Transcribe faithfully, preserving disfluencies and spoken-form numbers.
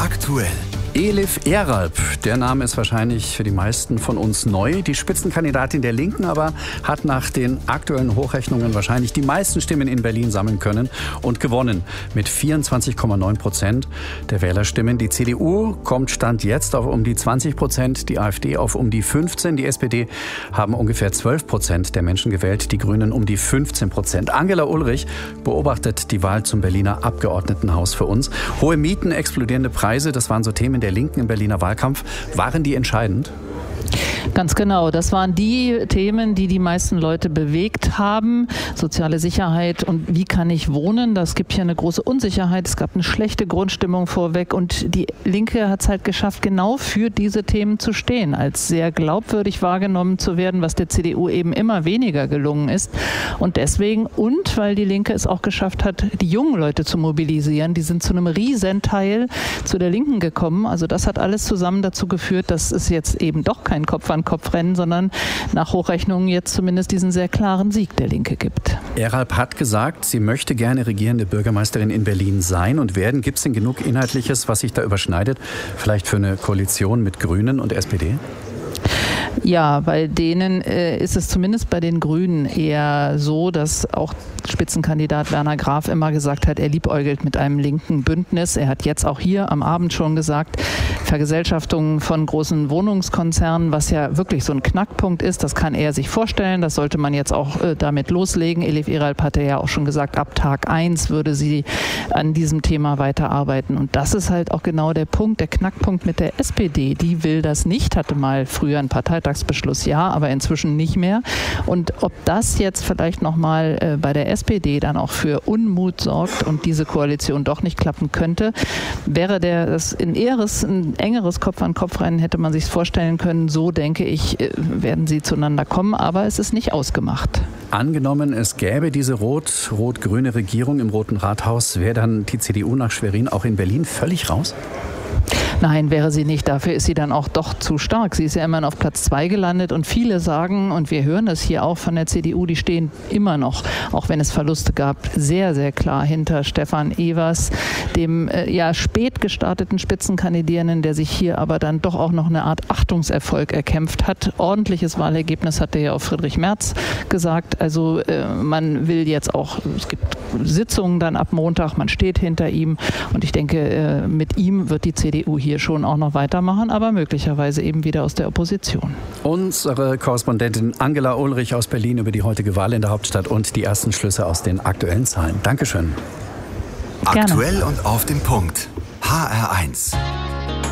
Aktuell. Elif Eralp, der Name ist wahrscheinlich für die meisten von uns neu. Die Spitzenkandidatin der Linken aber hat nach den aktuellen Hochrechnungen wahrscheinlich die meisten Stimmen in Berlin sammeln können und gewonnen mit vierundzwanzig Komma neun Prozent der Wählerstimmen. Die C D U kommt Stand jetzt auf um die zwanzig Prozent, die AfD auf um die fünfzehn, die S P D haben ungefähr zwölf Prozent der Menschen gewählt, die Grünen um die fünfzehn Prozent. Angela Ulrich beobachtet die Wahl zum Berliner Abgeordnetenhaus für uns. Hohe Mieten, explodierende Preise, das waren so Themen der Linken im Berliner Wahlkampf. Waren die entscheidend? Ganz genau. Das waren die Themen, die die meisten Leute bewegt haben. Soziale Sicherheit und wie kann ich wohnen? Das gibt hier eine große Unsicherheit. Es gab eine schlechte Grundstimmung vorweg und die Linke hat es halt geschafft, genau für diese Themen zu stehen, als sehr glaubwürdig wahrgenommen zu werden, was der C D U eben immer weniger gelungen ist. Und deswegen und weil die Linke es auch geschafft hat, die jungen Leute zu mobilisieren, die sind zu einem Riesenteil zu der Linken gekommen. Also das hat alles zusammen dazu geführt, dass es jetzt eben doch kein Kopf-an-Kopf-Rennen, sondern nach Hochrechnungen jetzt zumindest diesen sehr klaren Sieg der Linke gibt. Eralp hat gesagt, sie möchte gerne regierende Bürgermeisterin in Berlin sein und werden. Gibt es denn genug Inhaltliches, was sich da überschneidet? Vielleicht für eine Koalition mit Grünen und S P D? Ja, bei denen äh, ist es zumindest bei den Grünen eher so, dass auch Spitzenkandidat Werner Graf immer gesagt hat, er liebäugelt mit einem linken Bündnis. Er hat jetzt auch hier am Abend schon gesagt, Vergesellschaftungen von großen Wohnungskonzernen, was ja wirklich so ein Knackpunkt ist, das kann er sich vorstellen. Das sollte man jetzt auch äh, damit loslegen. Elif Eralp hatte ja auch schon gesagt, ab Tag eins würde sie an diesem Thema weiterarbeiten. Und das ist halt auch genau der Punkt, der Knackpunkt mit der S P D. Die will das nicht, hatte mal früher einen Parteitagsbeschluss, ja, aber inzwischen nicht mehr. Und ob das jetzt vielleicht nochmal äh, bei der S P D dann auch für Unmut sorgt und diese Koalition doch nicht klappen könnte, wäre der das in eheres, ein engeres Kopf-an-Kopf-Rennen, hätte man sich vorstellen können. So, denke ich, äh, werden sie zueinander kommen, aber es ist nicht ausgemacht. Angenommen, es gäbe diese rot, rot-grüne Regierung im Roten Rathaus, wäre dann die C D U nach Schwerin auch in Berlin völlig raus? Nein, wäre sie nicht. Dafür ist sie dann auch doch zu stark. Sie ist ja immerhin auf Platz zwei gelandet und viele sagen, und wir hören das hier auch von der C D U, die stehen immer noch, auch wenn es Verluste gab, sehr, sehr klar hinter Stefan Evers, dem äh, ja spät gestarteten Spitzenkandidierenden, der sich hier aber dann doch auch noch eine Art Achtungserfolg erkämpft hat. Ordentliches Wahlergebnis hatte ja auch Friedrich Merz gesagt. Also äh, man will jetzt auch, es gibt Sitzungen dann ab Montag, man steht hinter ihm und ich denke, äh, mit ihm wird die C D U hier schon auch noch weitermachen, aber möglicherweise eben wieder aus der Opposition. Unsere Korrespondentin Angela Ulrich aus Berlin über die heutige Wahl in der Hauptstadt und die ersten Schlüsse aus den aktuellen Zahlen. Dankeschön. Aktuell und auf den Punkt. H R eins.